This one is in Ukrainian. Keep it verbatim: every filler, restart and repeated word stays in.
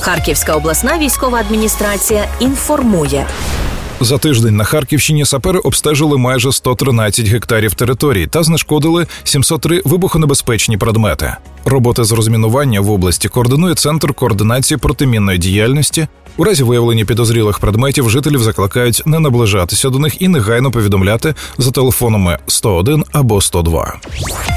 Харківська обласна військова адміністрація інформує. За тиждень на Харківщині сапери обстежили майже сто тринадцять гектарів території та знешкодили сімсот три вибухонебезпечні предмети. Роботи з розмінування в області координує Центр координації протимінної діяльності. У разі виявлення підозрілих предметів жителів закликають не наближатися до них і негайно повідомляти за телефонами сто один або сто два.